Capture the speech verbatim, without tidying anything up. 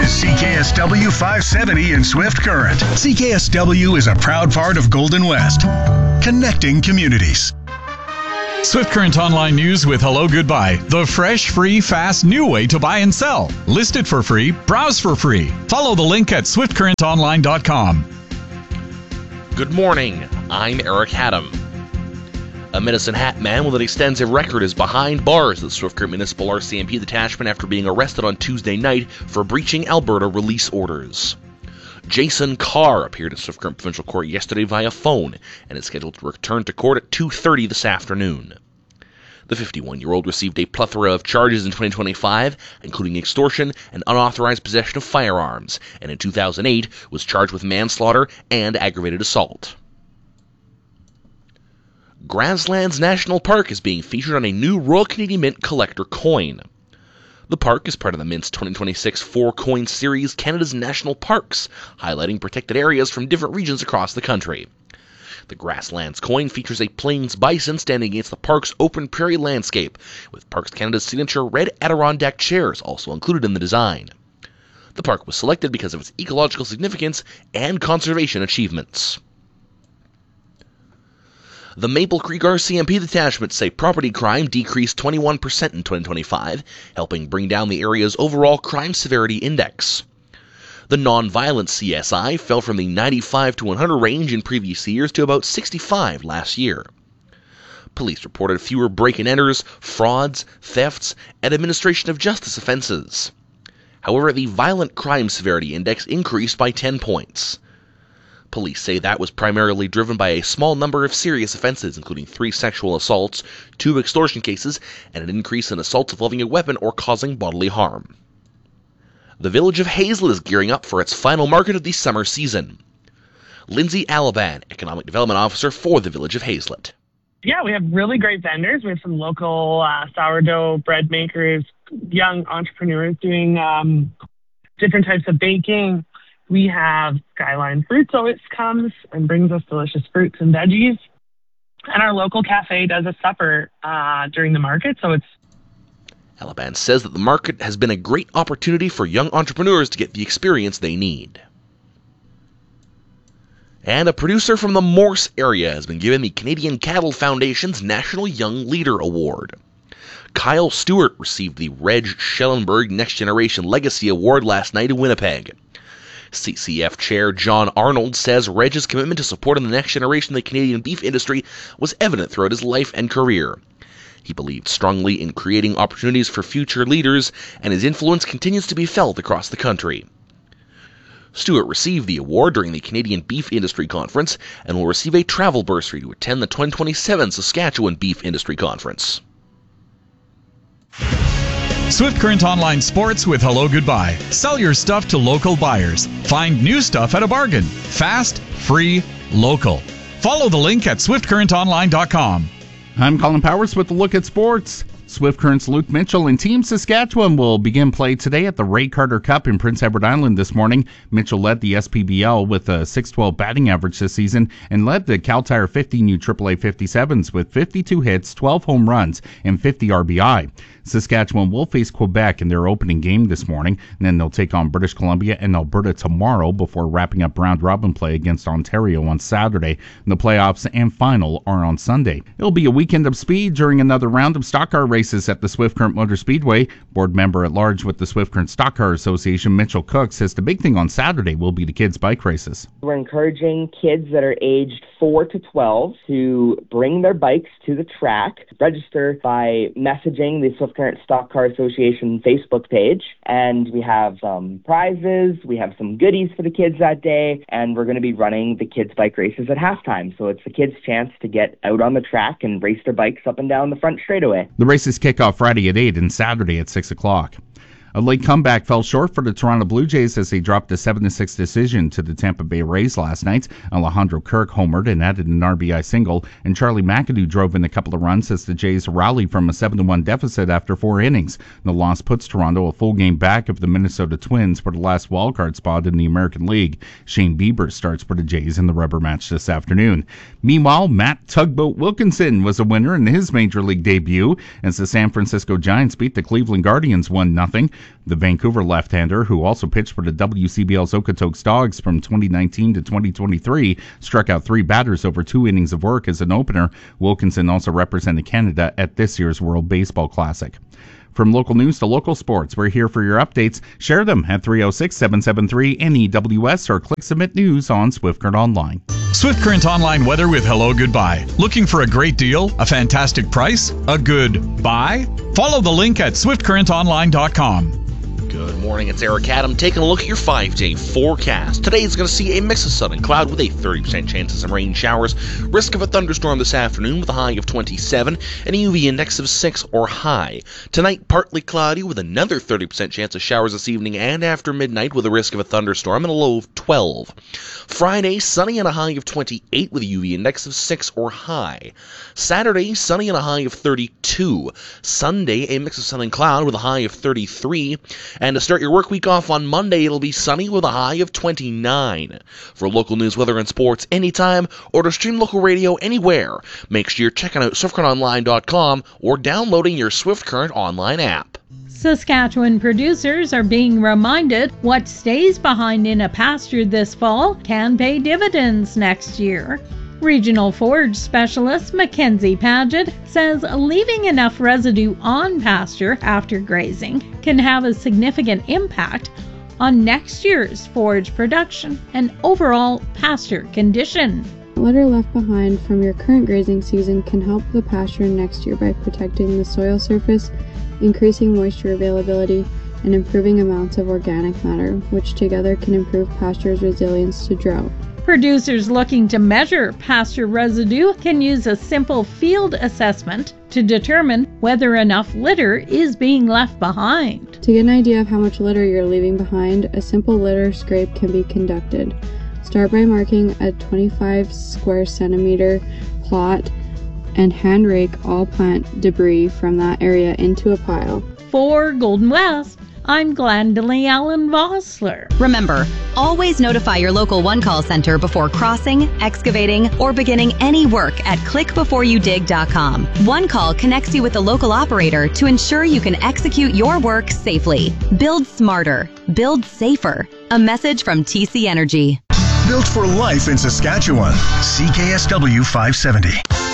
is C K S W five seventy in Swift Current. C K S W is a proud part of Golden West, connecting communities. Swift Current Online News with Hello Goodbye, the fresh, free, fast, new way to buy and sell. List it for free, browse for free. Follow the link at swift current online dot com. Good morning, I'm Eric Haddam. A Medicine Hat man with an extensive record is behind bars at the Swift Current Municipal R C M P detachment after being arrested on Tuesday night for breaching Alberta release orders. Jason Carr appeared at Swift Current Provincial Court yesterday via phone and is scheduled to return to court at two thirty this afternoon. The fifty-one-year-old received a plethora of charges in twenty twenty-five, including extortion and unauthorized possession of firearms, and in two thousand eight was charged with manslaughter and aggravated assault. Grasslands National Park is being featured on a new Royal Canadian Mint collector coin. The park is part of the Mint's twenty twenty-six four-coin series, Canada's National Parks, highlighting protected areas from different regions across the country. The Grasslands coin features a Plains bison standing against the park's open prairie landscape, with Parks Canada's signature red Adirondack chairs also included in the design. The park was selected because of its ecological significance and conservation achievements. The Maple Creek R C M P detachment say property crime decreased twenty-one percent in twenty twenty-five, helping bring down the area's overall crime severity index. The nonviolent C S I fell from the ninety-five to one hundred range in previous years to about sixty-five last year. Police reported fewer break-and-enters, frauds, thefts, and administration of justice offenses. However, the violent crime severity index increased by ten points. Police say that was primarily driven by a small number of serious offenses, including three sexual assaults, two extortion cases, and an increase in assaults involving a weapon or causing bodily harm. The village of Hazelett is gearing up for its final market of the summer season. Lindsay Alaban, Economic Development Officer for the village of Hazelett. Yeah, we have really great vendors. We have some local uh, sourdough bread makers, young entrepreneurs doing um, different types of baking. We have Skyline Fruits always comes and brings us delicious fruits and veggies. And our local cafe does a supper uh, during the market, so it's Alaban says that the market has been a great opportunity for young entrepreneurs to get the experience they need. And a producer from the Morse area has been given the Canadian Cattle Foundation's National Young Leader Award. Kyle Stewart received the Reg Schellenberg Next Generation Legacy Award last night in Winnipeg. C C F Chair John Arnold says Reg's commitment to supporting the next generation of the Canadian beef industry was evident throughout his life and career. He believed strongly in creating opportunities for future leaders, and his influence continues to be felt across the country. Stewart received the award during the Canadian Beef Industry Conference and will receive a travel bursary to attend the twenty twenty-seven Saskatchewan Beef Industry Conference. Swift Current Online Sports with Hello Goodbye. Sell your stuff to local buyers. Find new stuff at a bargain. Fast, free, local. Follow the link at swift current online dot com. I'm Colin Powers with a look at sports. Swift Current's Luke Mitchell and Team Saskatchewan will begin play today at the Ray Carter Cup in Prince Edward Island this morning. Mitchell led the S P B L with a six twelve batting average this season and led the Cal Tire fifteen U triple A fifty-sevens with fifty-two hits, twelve home runs, and fifty R B I. Saskatchewan will face Quebec in their opening game this morning, and then they'll take on British Columbia and Alberta tomorrow before wrapping up round-robin play against Ontario on Saturday. The playoffs and final are on Sunday. It'll be a weekend of speed during another round of stock car races at the Swift Current Motor Speedway. Board member at large with the Swift Current Stock Car Association, Mitchell Cook, says the big thing on Saturday will be the kids' bike races. We're encouraging kids that are aged four to twelve to bring their bikes to the track, register by messaging the Swift Current Stock Car Association Facebook page, and we have some prizes, we have some goodies for the kids that day, and we're going to be running the kids' bike races at halftime, so it's the kids' chance to get out on the track and race their bikes up and down the front straightaway. The races kick off Friday at eight and Saturday at six o'clock. A late comeback fell short for the Toronto Blue Jays as they dropped a seven to six decision to the Tampa Bay Rays last night. Alejandro Kirk homered and added an R B I single, and Charlie McAdoo drove in a couple of runs as the Jays rallied from a seven to one deficit after four innings. The loss puts Toronto a full game back of the Minnesota Twins for the last wildcard spot in the American League. Shane Bieber starts for the Jays in the rubber match this afternoon. Meanwhile, Matt Tugboat Wilkinson was a winner in his Major League debut as the San Francisco Giants beat the Cleveland Guardians one nothing. The Vancouver left-hander, who also pitched for the W C B L's Okotoks Dogs from twenty nineteen to twenty twenty-three, struck out three batters over two innings of work as an opener. Wilkinson also represented Canada at this year's World Baseball Classic. From local news to local sports, we're here for your updates. Share them at three oh six, seven seven three, N E W S or click Submit News on Swift Current Online. Swift Current Online weather with Hello Goodbye. Looking for a great deal, a fantastic price, a good buy? Follow the link at swift current online dot com. Good morning, it's Eric Adam taking a look at your five-day forecast. Today is going to see a mix of sun and cloud with a thirty percent chance of some rain showers, risk of a thunderstorm this afternoon with a high of twenty-seven and a U V index of six or high. Tonight, partly cloudy with another thirty percent chance of showers this evening and after midnight with a risk of a thunderstorm and a low of twelve. Friday, sunny and a high of twenty-eight with a U V index of six or high. Saturday, sunny and a high of thirty-two. Sunday, a mix of sun and cloud with a high of thirty-three. And to start your work week off on Monday, it'll be sunny with a high of twenty-nine. For local news, weather, and sports anytime, or to stream local radio anywhere, make sure you're checking out swift current online dot com or downloading your Swift Current Online app. Saskatchewan producers are being reminded what stays behind in a pasture this fall can pay dividends next year. Regional forage specialist Mackenzie Paget says leaving enough residue on pasture after grazing can have a significant impact on next year's forage production and overall pasture condition. Litter left behind from your current grazing season can help the pasture next year by protecting the soil surface, increasing moisture availability, and improving amounts of organic matter, which together can improve pasture's resilience to drought. Producers looking to measure pasture residue can use a simple field assessment to determine whether enough litter is being left behind. To get an idea of how much litter you're leaving behind, a simple litter scrape can be conducted. Start by marking a twenty-five square centimeter plot and hand rake all plant debris from that area into a pile. For Golden West, I'm Glendalee Allen Vossler. Remember, always notify your local one-call center before crossing, excavating, or beginning any work at click before you dig dot com. One Call connects you with the local operator to ensure you can execute your work safely. Build smarter. Build safer. A message from T C Energy. Built for life in Saskatchewan. C K S W five seventy.